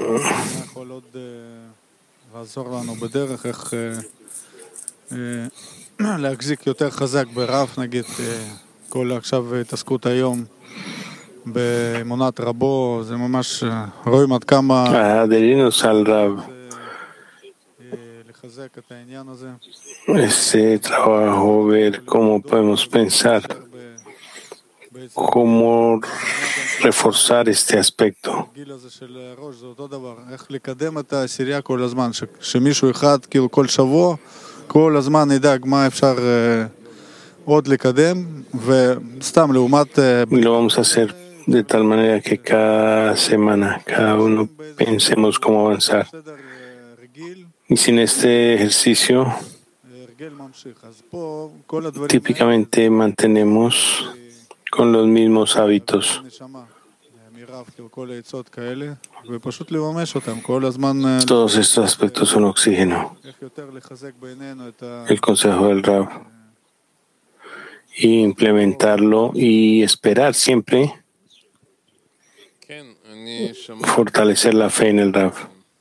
יכול עוד לעזור לנו בדרך איך להחזיק יותר חזק ברב, נגיד כל עכשיו התעסקות היום באמונת רבו, זה ממש רואים עד כמה adherirnos al Rab, לחזק את העניין הזה. ese trabajo, ver cómo podemos pensar, cómo reforzar este aspecto. הגיל הזה של ראש זה אותו דבר, איך לקדם את העשירייה כל הזמן, שמישהו אחד כאילו כל שבוע, כל הזמן ידאג מה אפשר עוד לקדם, וסתם לעומת Y lo vamos a hacer de tal manera que cada semana, cada uno pensemos cómo avanzar. סדר רגיל, Y sin este ejercicio, הרגל ממשיך. אז פה כל הדברים típicamente mantenemos con los mismos hábitos. נשמה, מרב, כאילו כל העצות כאלה, ופשוט לממש אותם כל הזמן, Todos estos aspectos son oxígeno. איך יותר לחזק בינינו את El consejo del Rab. Y implementarlo y esperar siempre fortalecer la fe en el Rab.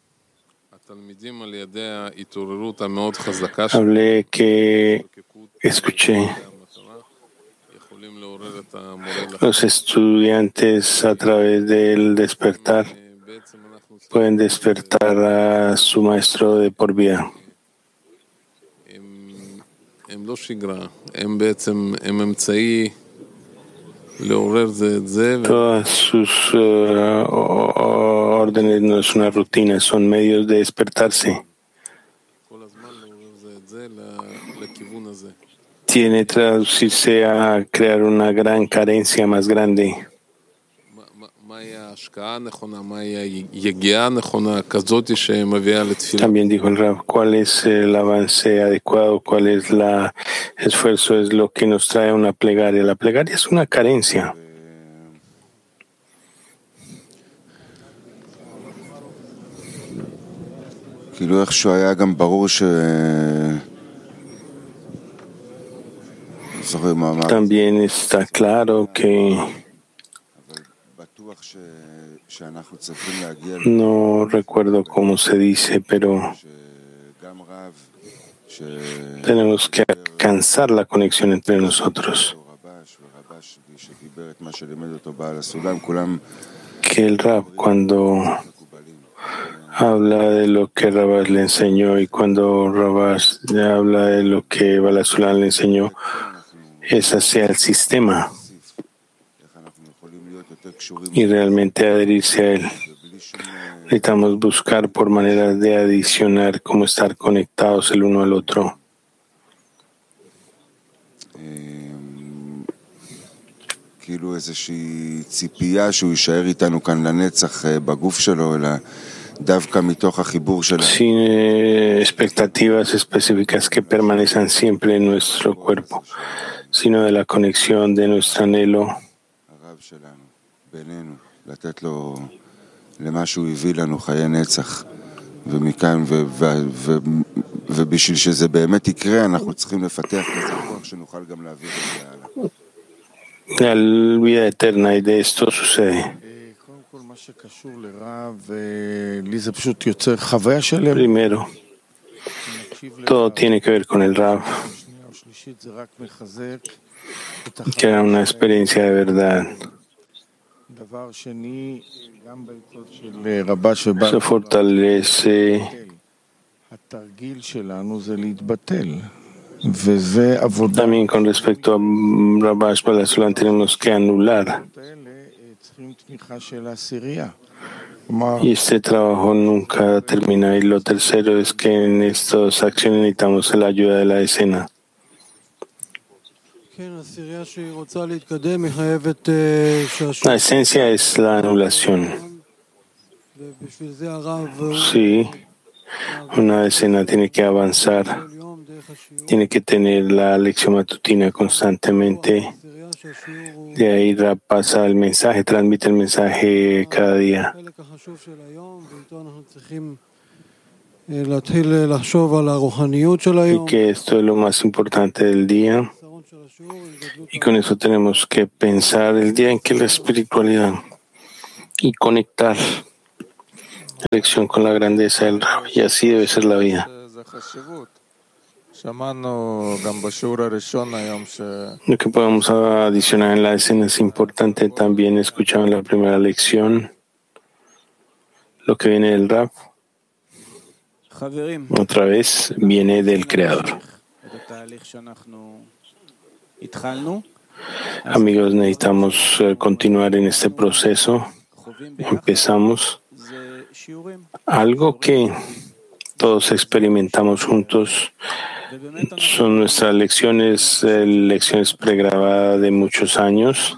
Hablé que escuché los estudiantes a través del despertar pueden despertar a su maestro de por vida. Todas sus órdenes no es una rutina, son medios de despertarse. Tiene que traducirse a crear una gran carencia más grande. También dijo el Rab, ¿cuál es el avance adecuado? ¿Cuál es el esfuerzo? Es lo que nos trae una plegaria. La plegaria es una carencia. También está claro que no recuerdo cómo se dice, pero tenemos que alcanzar la conexión entre nosotros. Que el Rab, cuando habla de lo que Rabash le enseñó y cuando Rabash habla de lo que Balasulam le enseñó, ese sea el sistema y realmente adherirse a él. Necesitamos buscar por maneras de adicionar cómo estar conectados el uno al otro. Sin expectativas específicas que permanezcan siempre en nuestro cuerpo, sino de la conexión de nuestro anhelo ומכאן, ובשביל שזה באמת יקרה, אנחנו צריכים לפתח כזה כוח שנוכל גם להעביר את זה הלאה. La vida eterna y de esto sucede. קודם כל, מה שקשור לרב, לי זה פשוט יוצר חוויה שלם. Primero, todo tiene que ver con el Rab. שנייה ושלישית זה רק מחזק את Que era una experiencia de verdad. דבר שני, גם בעצות של רבה שבא, Se fortalece. התרגיל שלנו זה להתבטל, וזה עבודה. También con respecto a Rabash Balasulam tenemos que anular. צריכים תמיכה של העשירייה. Y este trabajo nunca termina. Y lo tercero es que en estas acciones necesitamos la ayuda de la decena. La esencia es la anulación. Sí, una decena tiene que avanzar, tiene que tener la lección matutina constantemente. De ahí pasa el mensaje, transmite el mensaje cada día. Y que esto es lo más importante del día. Y con eso tenemos que pensar el día en que la espiritualidad y conectar lección con la grandeza del Rab, y así debe ser la vida. Lo que podemos adicionar en la escena es importante. También escuchado en la primera lección lo que viene del Rab. Otra vez viene del Creador. Amigos, necesitamos continuar en este proceso. Empezamos algo que todos experimentamos juntos. Son nuestras lecciones, lecciones pregrabadas de muchos años,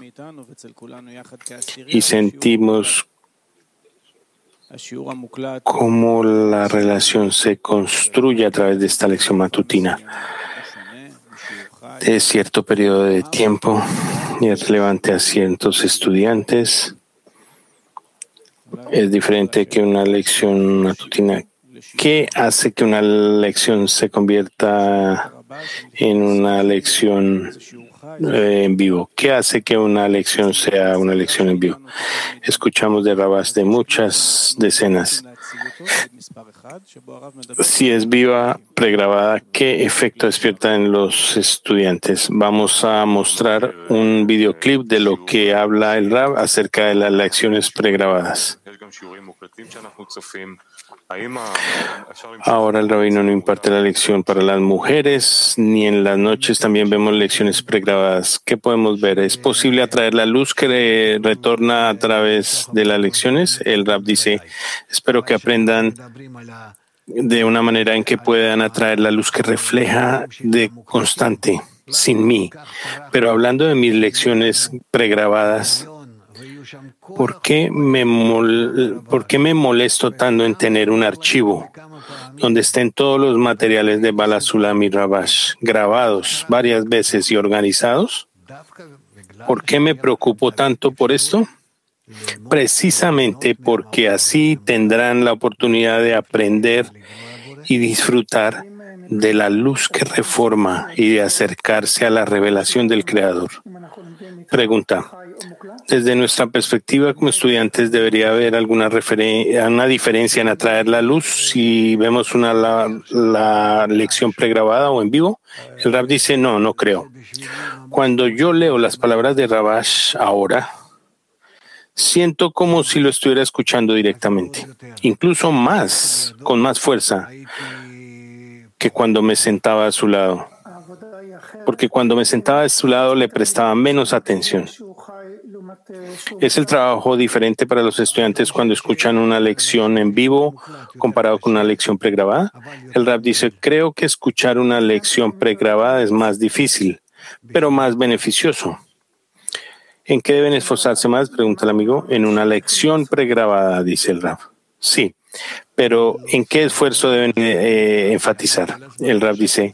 y sentimos cómo la relación se construye a través de esta lección matutina de cierto periodo de tiempo, y es relevante a ciertos estudiantes. Es diferente que una lección matutina. ¿Qué hace que una lección se convierta en una lección en vivo? ¿Qué hace que una lección sea una lección en vivo? Escuchamos de Rabás de muchas decenas. Si es viva, pregrabada, ¿qué efecto despierta en los estudiantes? Vamos a mostrar un videoclip de lo que habla el Rab acerca de las lecciones pregrabadas. Ahora el rabino no imparte la lección para las mujeres, ni en las noches también vemos lecciones pregrabadas. ¿Qué podemos ver? ¿Es posible atraer la luz que retorna a través de las lecciones? El Rab dice, espero que aprendan de una manera en que puedan atraer la luz que refleja de constante, sin mí. Pero hablando de mis lecciones pregrabadas, ¿por qué me molesto tanto en tener un archivo donde estén todos los materiales de Bala Sulam y Rabash grabados varias veces y organizados? ¿Por qué me preocupo tanto por esto? Precisamente porque así tendrán la oportunidad de aprender y disfrutar de la luz que reforma y de acercarse a la revelación del Creador. Pregunta. Desde nuestra perspectiva como estudiantes, ¿debería haber una diferencia en atraer la luz si vemos la lección pregrabada o en vivo? El Rab dice, no creo. Cuando yo leo las palabras de Rabash ahora, siento como si lo estuviera escuchando directamente, incluso más, con más fuerza que cuando me sentaba a su lado. Porque cuando me sentaba a su lado le prestaba menos atención. ¿Es el trabajo diferente para los estudiantes cuando escuchan una lección en vivo comparado con una lección pregrabada? El Rab dice, creo que escuchar una lección pregrabada es más difícil, pero más beneficioso. ¿En qué deben esforzarse más? Pregunta el amigo. En una lección pregrabada, dice el Rab. Sí, pero ¿en qué esfuerzo deben enfatizar? El Rab dice,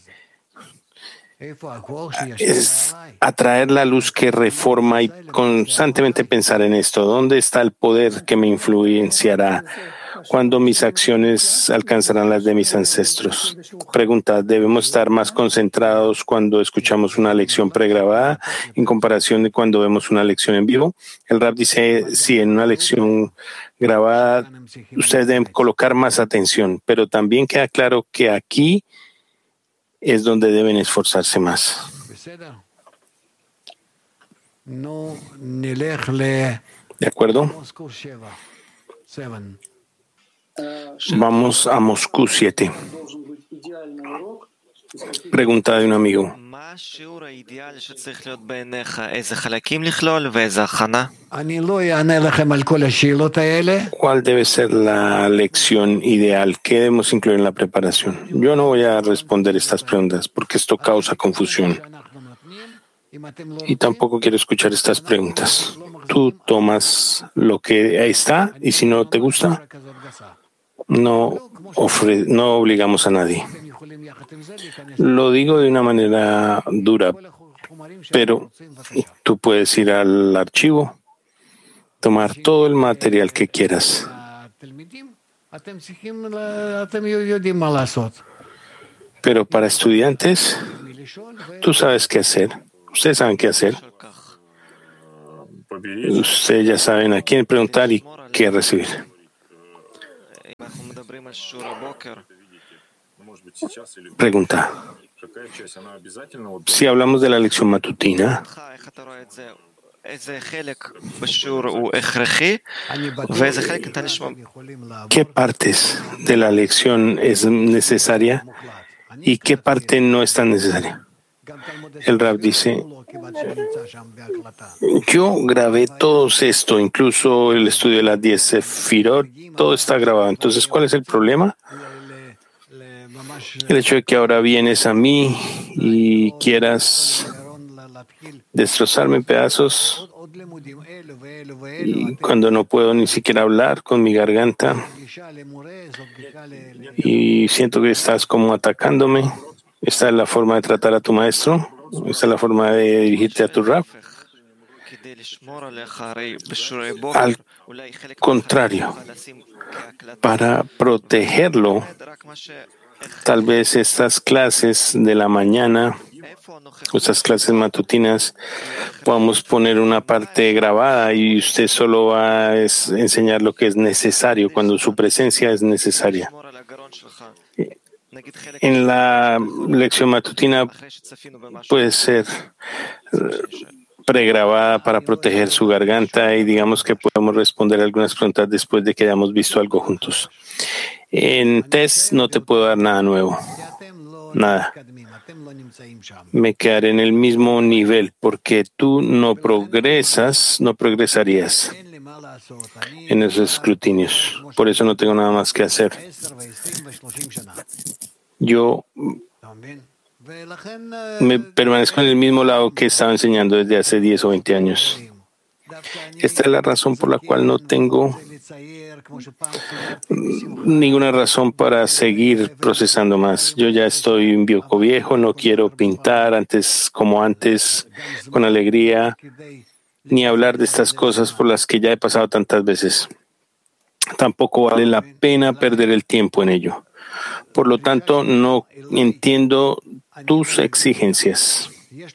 es atraer la luz que reforma y constantemente pensar en esto. ¿Dónde está el poder que me influenciará? ¿Cuándo mis acciones alcanzarán las de mis ancestros? Pregunta, ¿debemos estar más concentrados cuando escuchamos una lección pregrabada en comparación de cuando vemos una lección en vivo? El Rab dice, sí, en una lección grabada ustedes deben colocar más atención, pero también queda claro que aquí es donde deben esforzarse más. ¿De acuerdo? Vamos a Moscú 7. Pregunta de un amigo. ¿Cuál debe ser la lección ideal? ¿Qué debemos incluir en la preparación? Yo no voy a responder estas preguntas porque esto causa confusión. Y tampoco quiero escuchar estas preguntas. Tú tomas lo que está y si no te gusta, no obligamos a nadie. Lo digo de una manera dura, pero tú puedes ir al archivo, tomar todo el material que quieras. Pero para estudiantes, tú sabes qué hacer. Ustedes saben qué hacer. Ustedes ya saben a quién preguntar y qué recibir. Pregunta. Si hablamos de la lección matutina, ¿qué partes de la lección es necesaria y qué parte no es tan necesaria? El Rab dice, yo grabé todo esto, incluso el estudio de las 10 Sefirot, todo está grabado. Entonces, ¿cuál es el problema? El hecho de que ahora vienes a mí y quieras destrozarme en pedazos y cuando no puedo ni siquiera hablar con mi garganta y siento que estás como atacándome. ¿Esta es la forma de tratar a tu maestro? ¿Esta es la forma de dirigirte a tu Rab? Al contrario, para protegerlo, tal vez estas clases de la mañana, estas clases matutinas, podamos poner una parte grabada y usted solo va a enseñar lo que es necesario, cuando su presencia es necesaria. En la lección matutina puede ser pregrabada para proteger su garganta y digamos que podemos responder algunas preguntas después de que hayamos visto algo juntos. En test no te puedo dar nada nuevo, nada. Me quedaré en el mismo nivel porque tú no progresas, no progresarías en esos escrutinios. Por eso no tengo nada más que hacer. Yo me permanezco en el mismo lado que estaba enseñando desde hace 10 o 20 años. Esta es la razón por la cual no tengo ninguna razón para seguir procesando más. Yo ya estoy un viejo viejo, no quiero pintar como antes, con alegría, ni hablar de estas cosas por las que ya he pasado tantas veces. Tampoco vale la pena perder el tiempo en ello. Por lo tanto, no entiendo tus exigencias.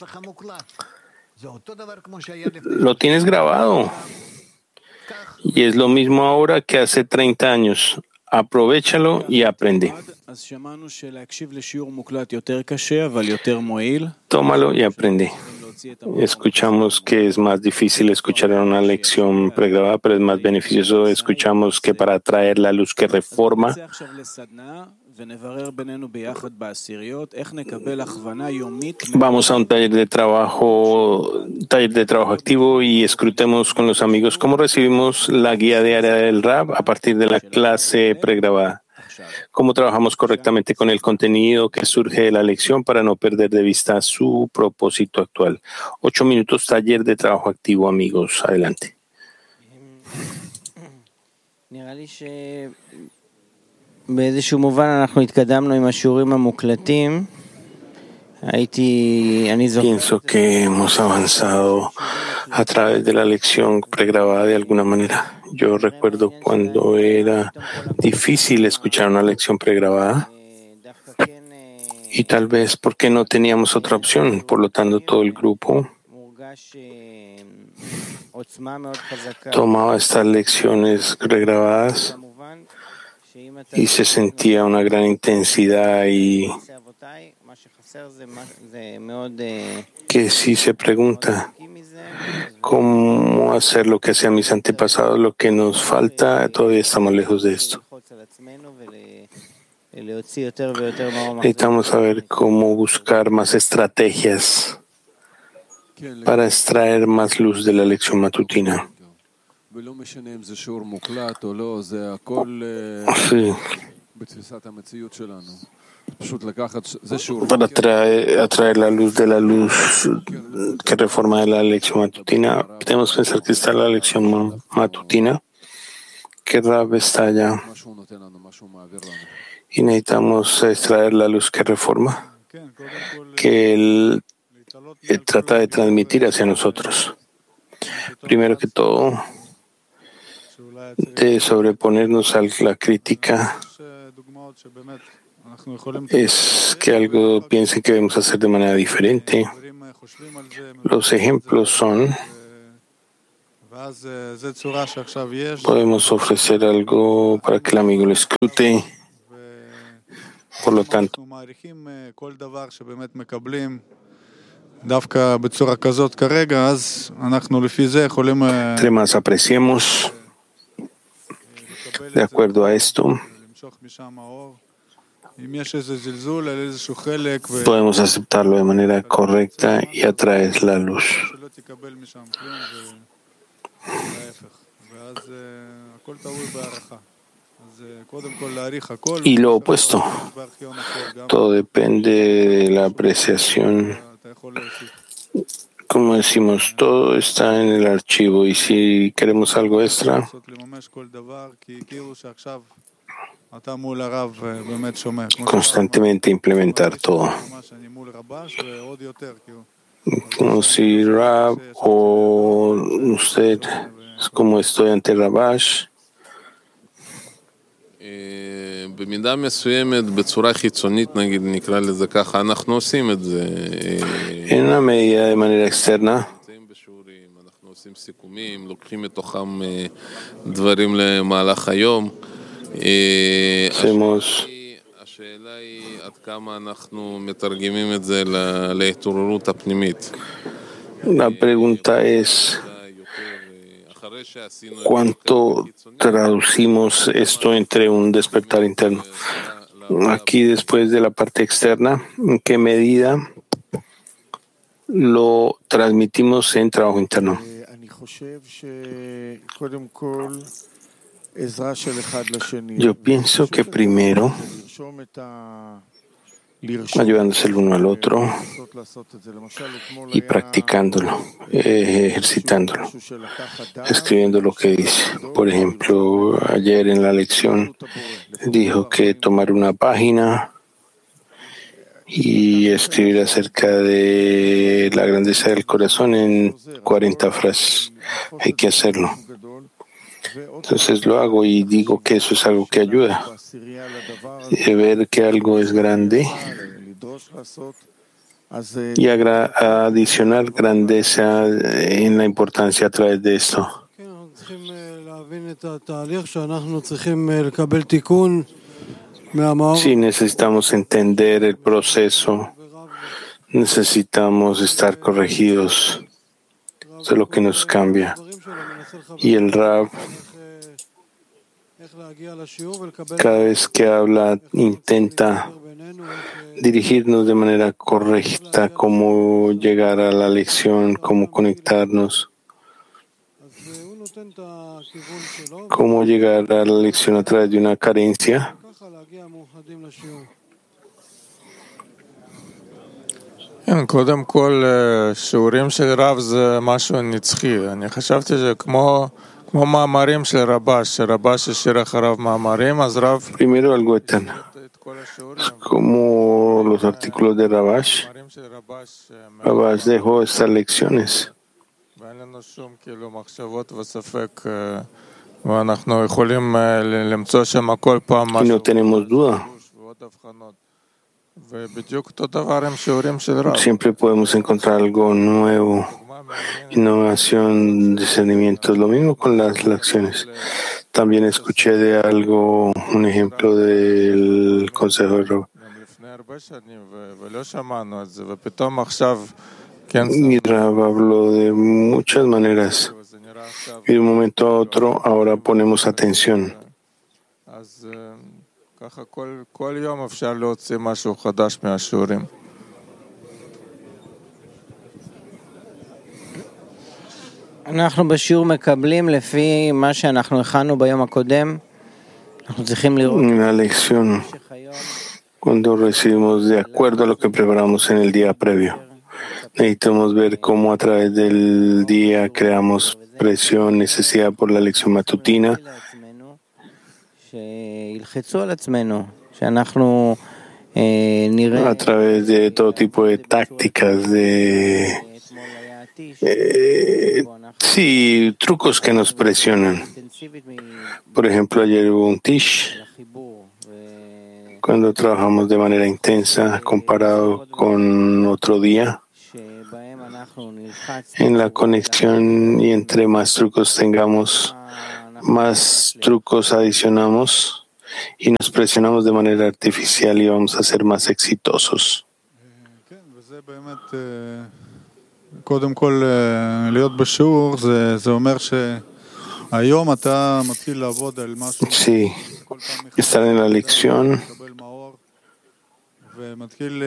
Lo tienes grabado. Y es lo mismo ahora que hace 30 años. Aprovéchalo y aprende. Tómalo y aprende. Escuchamos que es más difícil escuchar una lección pregrabada, pero es más beneficioso. Escuchamos que para traer la luz que reforma, vamos a un taller de trabajo activo y escrutemos con los amigos cómo recibimos la guía diaria del Rab a partir de la clase pregrabada. Cómo trabajamos correctamente con el contenido que surge de la lección para no perder de vista su propósito actual. 8 minutos, taller de trabajo activo, amigos. Adelante. באיזשהו מובן אנחנו התקדמנו עם השיעורים המוקלטים. Pienso que hemos avanzado a través de la lección pregrabada de alguna manera. Yo recuerdo cuando era difícil escuchar una lección pregrabada y tal vez porque no teníamos otra opción. Por lo tanto, todo el grupo tomaba estas lecciones pregrabadas y se sentía una gran intensidad y que si se pregunta cómo hacer lo que hacían mis antepasados, lo que nos falta, todavía estamos lejos de esto. Necesitamos saber cómo buscar más estrategias para extraer más luz de la lección matutina. Sí. Para atraer la luz de la luz que reforma de la lección matutina, tenemos que pensar que está la lección matutina, que Rab está allá, y necesitamos extraer la luz que reforma, que él trata de transmitir hacia nosotros. Primero que todo, de sobreponernos a la crítica es que algo piensen que debemos hacer de manera diferente. Los ejemplos son Podemos ofrecer algo para que el amigo lo escrute. Por lo tanto, entre más apreciemos, de acuerdo a esto, podemos aceptarlo de manera correcta y atraer la luz. Y lo opuesto, todo depende de la apreciación. Como decimos, todo está en el archivo y si queremos algo extra, constantemente implementar todo. Como si Rab o usted es como estoy ante Rabash. במידה מסוימת, בצורה חיצונית, נגיד, נקרא לזה ככה, אנחנו עושים את זה. En una medida de manera externa, אנחנו עושים סיכומים, לוקחים מתוכם דברים למהלך היום. השאלה היא עד כמה אנחנו מתרגמים את זה להתעוררות הפנימית. la pregunta es ¿cuánto traducimos esto entre un despertar interno? Aquí, después de la parte externa, ¿en qué medida lo transmitimos en trabajo interno? Yo pienso que primero, ayudándose el uno al otro y practicándolo, ejercitándolo, escribiendo lo que dice. Por ejemplo, ayer en la lección dijo que tomar una página y escribir acerca de la grandeza del corazón en 40 frases. Hay que hacerlo. Entonces lo hago y digo que eso es algo que ayuda. De ver que algo es grande y adicionar grandeza en la importancia a través de esto. Sí, necesitamos entender el proceso, necesitamos estar corregidos. Eso es lo que nos cambia. Y el Rab, cada vez que habla, intenta dirigirnos de manera correcta, cómo llegar a la lección, cómo conectarnos, cómo llegar a la lección a través de una carencia. קודם כל, שיעורים של רב זה משהו נצחי. אני חשבתי שזה כמו מאמרים של רבש, שרבש השאיר אחריו מאמרים, אז רב... Primero algo eterno. Como los artículos de Rabash, Rabash dejó estas lecciones. ואין לנו שום מחשבות וספק, ואנחנו יכולים למצוא שם כל פעם Y no tenemos duda. ועוד הבחנות. ובדיוק אותו דבר עם שיעורים של רב. Siempre podemos encontrar algo nuevo, innovación, discernimiento. Lo mismo con las lecciones. También escuché de algo, un ejemplo del consejo de Rab. Y Rab habló de muchas maneras. Y de un momento a otro, ahora ponemos atención. ככה כל יום אפשר להוציא משהו חדש מהשיעורים. אנחנו בשיעור מקבלים לפי מה שאנחנו הכנו ביום הקודם. אנחנו צריכים לראות. La lección, cuando recibimos de acuerdo a lo que preparamos en el día previo. Necesitamos ver cómo a través del día creamos presión, necesidad por la lección matutina. A través de todo tipo de tácticas, sí, trucos que nos presionan. Por ejemplo, ayer hubo un Tish, cuando trabajamos de manera intensa comparado con otro día, en la conexión y entre más trucos tengamos, más trucos adicionamos y nos presionamos de manera artificial y vamos a ser más exitosos. קודם כל, להיות בשיעור זה אומר שהיום אתה מתחיל לעבוד על משהו. Sí, estar en la lección ומתחיל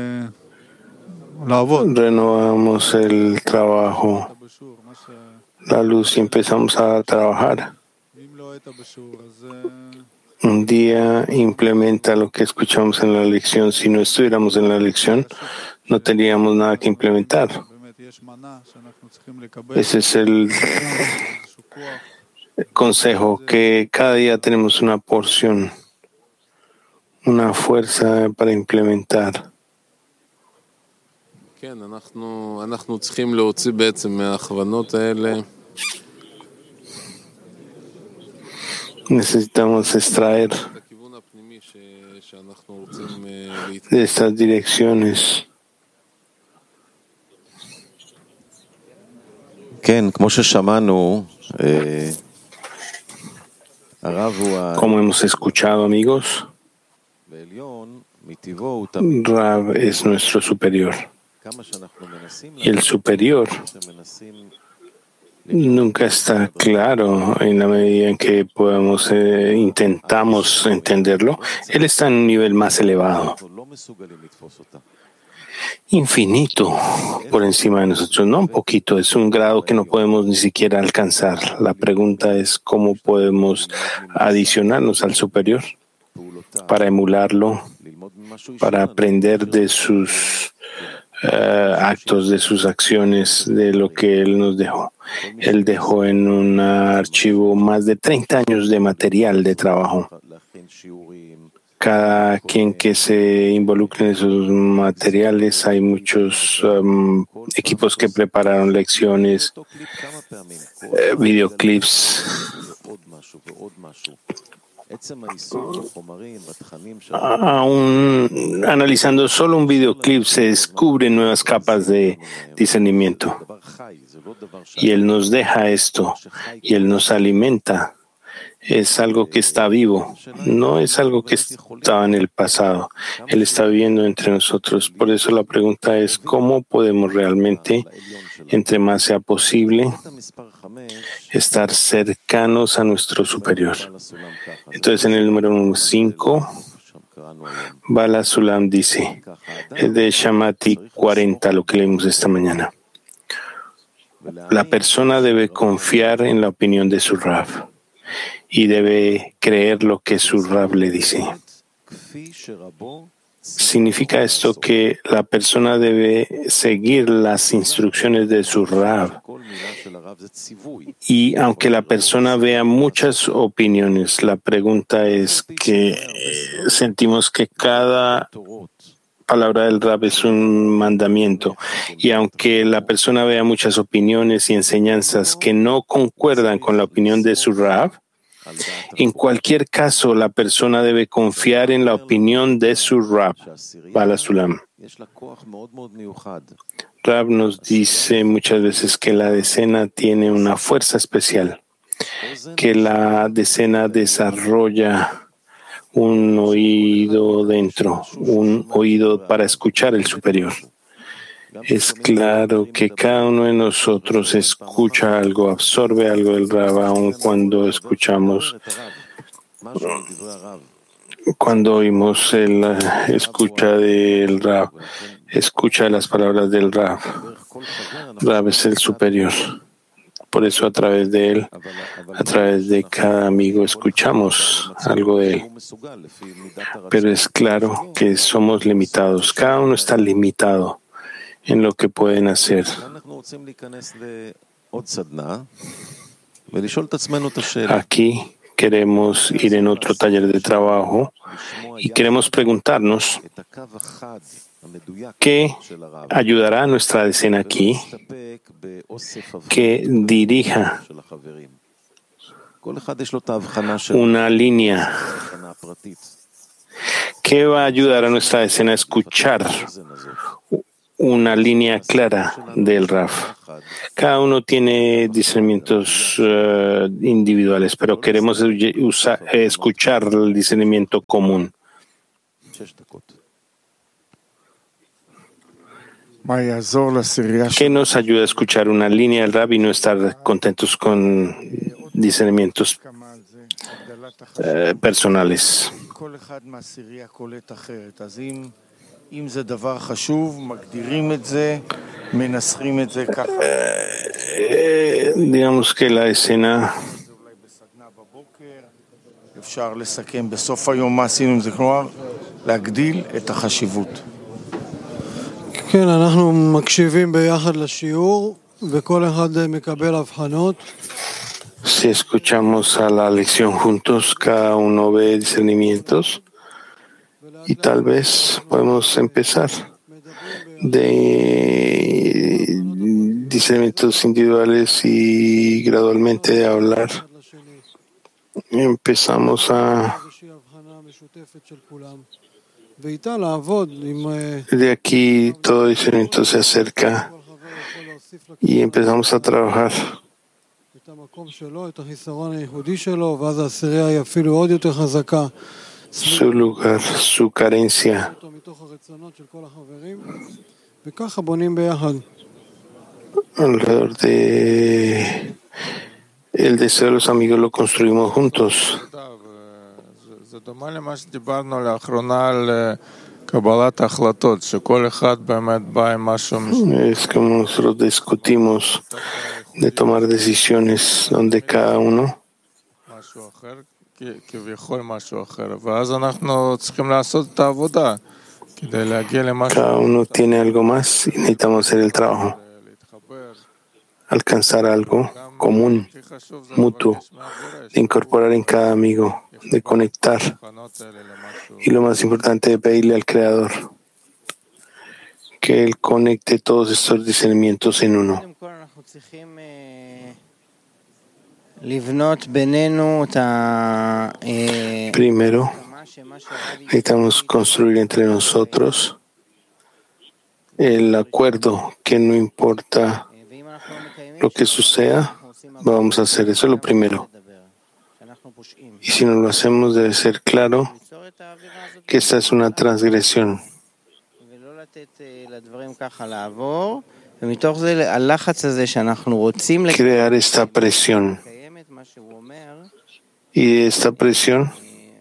לעבוד. renovamos el trabajo, la luz y empezamos a trabajar. אם לא היית בשיעור, אז Un día implementa lo que escuchamos en la lección. Si no estuviéramos en la lección, no tendríamos nada que implementar. באמת יש מנה שאנחנו צריכים לקבל. Ese es el consejo, que cada día tenemos una porción, una fuerza para implementar. כן, אנחנו צריכים להוציא בעצם מההכוונות האלה. Necesitamos extraer את הכיוון הפנימי שאנחנו רוצים de estas direcciones. כן, כמו ששמענו, הרב הוא Como hemos escuchado, amigos, העליון, מטבעו הוא תמיד Rav es nuestro superior. כמה שאנחנו מנסים Y el superior שמנסים nunca está claro en la medida en que podemos, intentamos entenderlo. Él está en un nivel más elevado, אנחנו לא מסוגלים לתפוס אותה. infinito por encima de nosotros, no un poquito, es un grado que no podemos ni siquiera alcanzar. La pregunta es cómo podemos adicionarnos al superior para emularlo, ללמוד ממשהו para aprender de sus actos, de sus acciones, de lo que Él nos dejó. Él dejó en un archivo más de 30 años de material de trabajo. להכין שיעורים, Cada quien que se involucre en esos materiales, hay muchos equipos que prepararon lecciones, אותו קליפ כמה פעמים, videoclips. עוד משהו ועוד משהו. עצם העיסוק בחומרים, בתכנים של Aún analizando solo un videoclip se descubren nuevas capas de discernimiento. דבר חי, זה לא דבר Y Él nos deja esto, y Él nos alimenta. Es algo que está vivo, no es algo que estaba en el pasado. Él está viviendo entre nosotros. Por eso la pregunta es, ¿cómo podemos realmente, entre más sea posible, המספר 5, estar cercanos a nuestro superior? הסולם ככה, Entonces, en el número 5, שם קראנו היום, Bala Sulam dice, es de Shamati 40, lo que leímos esta mañana. La persona debe confiar en la opinión de su Rav y debe creer lo que su Rav le dice. כפי שרבו Significa esto que la persona debe seguir las instrucciones de su Rav. כל מילה של הרב זה ציווי. Y aunque la persona vea muchas opiniones, la pregunta es que sentimos que cada תורות, palabra del Rav es un mandamiento. Y aunque la persona vea muchas opiniones y enseñanzas que no concuerdan con la opinión de su Rav, על דעת en cualquier caso la persona debe confiar en la opinión de su Rav. שהעשירייה Bala Sulam. יש לה כוח מאוד מאוד מיוחד. Rav nos dice muchas veces que la decena tiene una fuerza especial, que la decena desarrolla un oído dentro, un oído para escuchar el superior. Es claro que cada uno de nosotros escucha algo, absorbe algo del Rav, aun cuando escuchamos, משהו מדברי הרב. cuando oímos la escucha del Rav, escucha las palabras del Rav. דרך כל חבר אנחנו Rav es el superior. Por eso a través de él, a través de cada amigo, escuchamos algo de él. הוא מסוגל לפי מידת הרצון. Pero es claro que somos limitados. Cada uno está limitado en lo que pueden hacer. אנחנו רוצים להיכנס לעוד סדנה ולשאול את עצמנו את השאלה. Aquí queremos ir en otro taller de trabajo y queremos preguntarnos את הקו החד המדויק qué של הרב. ayudará a nuestra decena aquí, להסתפק באוסף הבחנה que dirija של החברים. כל אחד יש לו את ההבחנה שלו, una línea ההבחנה הפרטית. que va a ayudar a nuestra decena a escuchar האוזן הזאת. una línea clara del Raf. Cada uno tiene discernimientos individuales, pero queremos escuchar el discernimiento común. ¿Qué nos ayuda a escuchar una línea del Rab y no estar contentos con discernimientos personales? Digamos que la escena אפשר לסכם בסוף היום מה עשינו עם זה, כלומר להגדיל את החשיבות. כן, אנחנו מקשיבים ביחד לשיעור וכל אחד מקבל הבחנות. Si escuchamos a la lección juntos, cada uno ve discernimientos y tal vez podemos empezar de discernimientos individuales y gradualmente hablar. Empezamos de aquí todo discernimiento se acerca y empezamos a trabajar su lugar, su carencia. Alrededor de el deseo de los amigos lo construimos juntos. Es como nosotros discutimos de tomar decisiones donde cada uno tiene algo más y necesitamos hacer el trabajo, alcanzar algo común, mutuo, de incorporar en cada amigo, de conectar. Y lo más importante, de pedirle al Creador que Él conecte todos estos discernimientos en uno. Primero, necesitamos construir entre nosotros el acuerdo que no importa lo que suceda, vamos a hacer eso lo primero. Y si no lo hacemos, debe ser claro que esta es una transgresión. Crear esta presión. Y de esta presión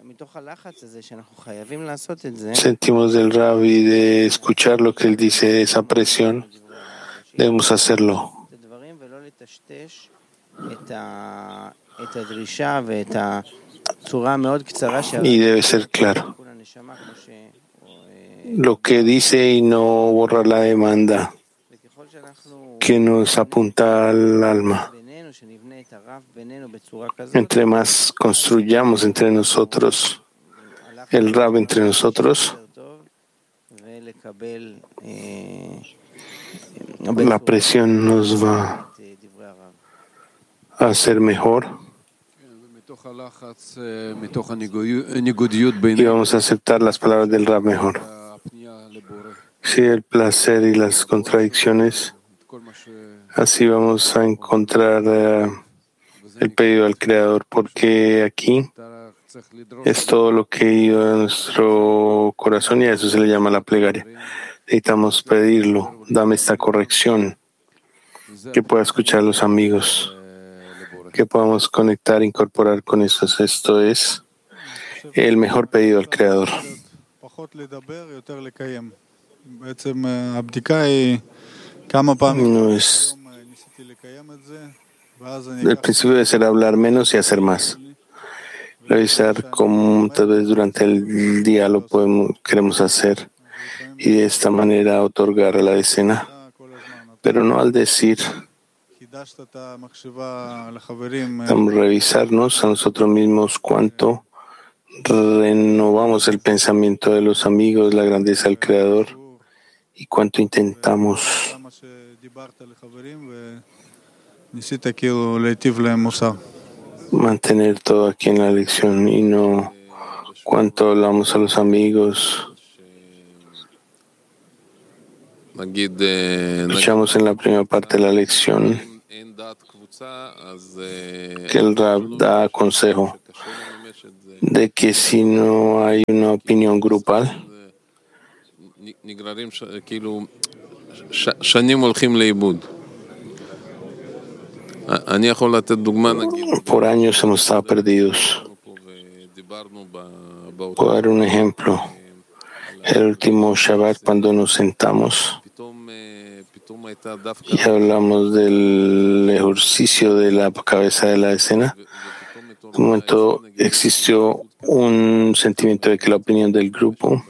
sentimos del Rabbi de escuchar lo que él dice, esa presión, debemos hacerlo. Y debe ser claro lo que dice y no borrar la demanda que nos apunta al alma. Entre más construyamos entre nosotros el Rab entre nosotros, la presión nos va a hacer mejor y vamos a aceptar las palabras del Rab mejor. Sí, el placer y las contradicciones, así vamos a encontrar el pedido al Creador, porque aquí es todo lo que ha ido a nuestro corazón y a eso se le llama la plegaria. Necesitamos pedirlo, dame esta corrección, que pueda escuchar a los amigos, que podamos conectar, incorporar con eso. Esto es el mejor pedido al Creador. No es el principio debe ser hablar menos y hacer más. Revisar cómo tal vez durante el día lo queremos hacer y de esta manera otorgar a la escena, pero no al decir. Vamos a revisarnos a nosotros mismos cuánto renovamos el pensamiento de los amigos, la grandeza del Creador y cuánto intentamos mantener todo aquí en la lección y no cuánto hablamos a los amigos. Escuchamos en la primera parte de la lección que el Rab da consejo de que si no hay una opinión grupal, por años hemos estado perdidos. Puedo dar un ejemplo. El último Shabbat, cuando nos sentamos y hablamos del ejercicio de la cabeza de la escena, en un momento existió un sentimiento de que la opinión del grupo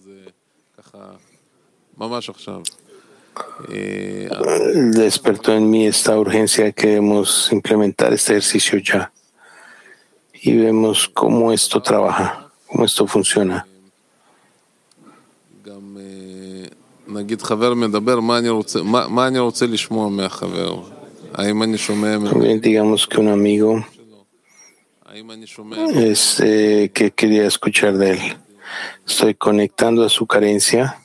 despertó en mí esta urgencia que debemos implementar este ejercicio ya. Y vemos cómo esto trabaja, cómo esto funciona. También digamos que un amigo que quería escuchar de él. Estoy conectando a su carencia.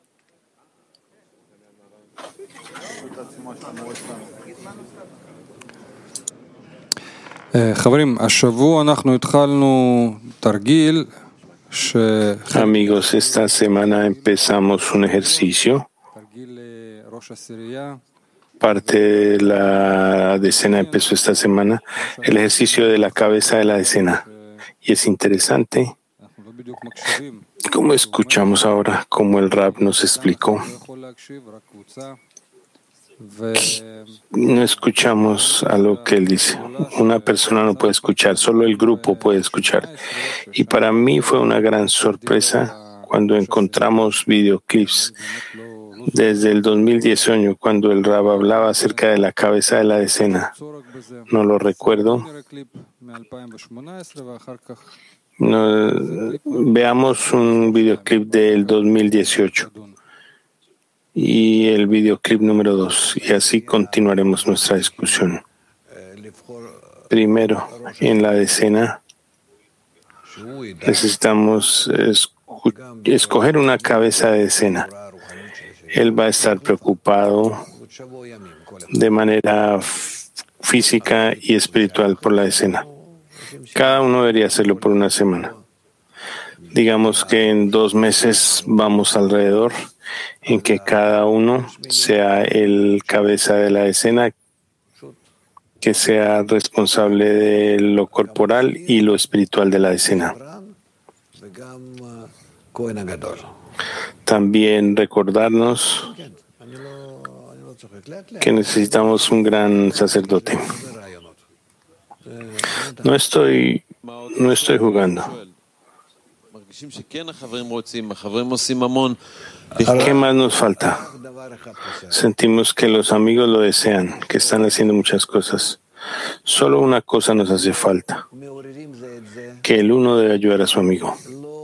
Amigos, esta semana empezamos un ejercicio. Parte de la decena empezó esta semana, el ejercicio de la cabeza de la decena. Y es interesante como escuchamos ahora, como el Rab nos explicó. No escuchamos a lo que él dice. Una persona no puede escuchar, solo el grupo puede escuchar. Y para mí fue una gran sorpresa cuando encontramos videoclips desde el 2018, cuando el Rab hablaba acerca de la cabeza de la decena. No lo recuerdo. Veamos un videoclip del 2018 y el videoclip número 2, y así continuaremos nuestra discusión. Primero, en la decena, necesitamos escoger una cabeza de decena. Él va a estar preocupado de manera física y espiritual por la decena. Cada uno debería hacerlo por una semana. Digamos que en 2 meses vamos alrededor en que cada uno sea el cabeza de la decena, que sea responsable de lo corporal y lo espiritual de la decena. También recordarnos que necesitamos un gran sacerdote. No estoy jugando. ¿Qué más nos falta? Sentimos que los amigos lo desean, que están haciendo muchas cosas. Solo una cosa nos hace falta, que el uno debe ayudar a su amigo.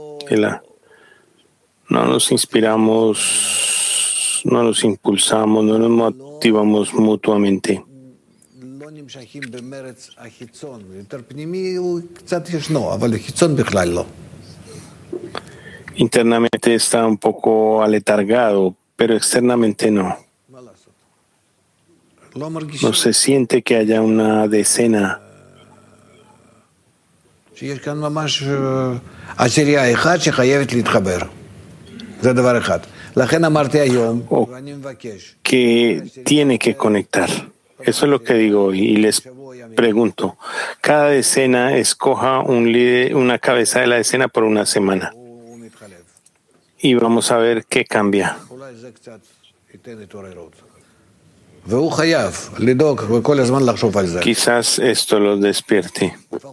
No nos inspiramos, no nos impulsamos, no nos motivamos mutuamente. Internamente está un poco aletargado, pero externamente no. No se siente que haya una decena. O que tiene que conectar. Eso es lo que digo hoy y les pregunto. Cada decena escoja una cabeza de la decena por una semana. Y vamos a ver qué cambia. Quizás esto los despierte.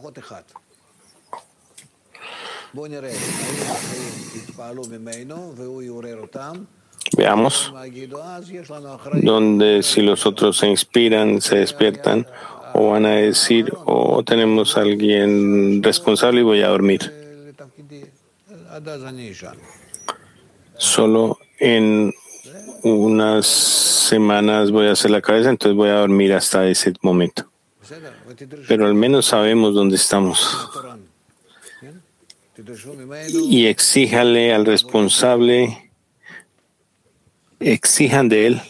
Veamos donde si los otros se inspiran, se despiertan o van a decir, tenemos a alguien responsable y voy a dormir. Solo en unas semanas voy a hacer la cabeza, entonces voy a dormir hasta ese momento. Pero al menos sabemos dónde estamos. Y exíjale al responsable exijan de él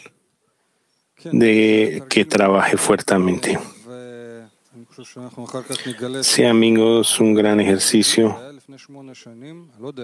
de que trabaje fuertemente. Sí, amigos, un gran ejercicio.